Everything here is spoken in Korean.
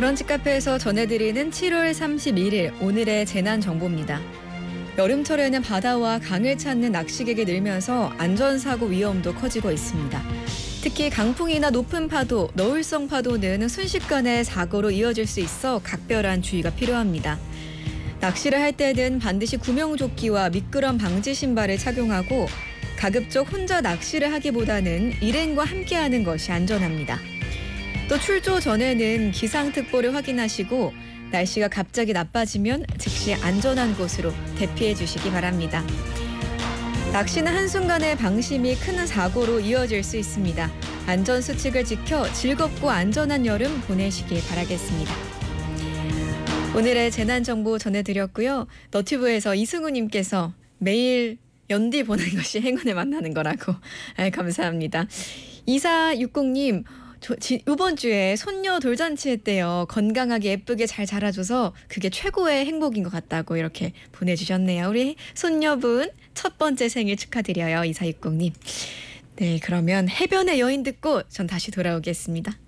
브런치 카페에서 전해드리는 7월 31일 오늘의 재난정보입니다. 여름철에는 바다와 강을 찾는 낚시객이 늘면서 안전사고 위험도 커지고 있습니다. 특히 강풍이나 높은 파도, 너울성 파도는 순식간에 사고로 이어질 수 있어 각별한 주의가 필요합니다. 낚시를 할 때는 반드시 구명조끼와 미끄럼 방지 신발을 착용하고 가급적 혼자 낚시를 하기보다는 일행과 함께하는 것이 안전합니다. 또 출조 전에는 기상특보를 확인하시고 날씨가 갑자기 나빠지면 즉시 안전한 곳으로 대피해 주시기 바랍니다. 낚시는 한순간의 방심이 큰 사고로 이어질 수 있습니다. 안전수칙을 지켜 즐겁고 안전한 여름 보내시길 바라겠습니다. 오늘의 재난정보 전해드렸고요. 너튜브에서 이승우님께서 매일 연디 보는 것이 행운을 만나는 거라고 감사합니다. 2460님. 이번 주에 손녀 돌잔치 했대요. 건강하게 예쁘게 잘 자라줘서 그게 최고의 행복인 것 같다고 이렇게 보내주셨네요. 우리 손녀분 첫 번째 생일 축하드려요. 2460님. 네, 그러면 해변의 여인 듣고 전 다시 돌아오겠습니다.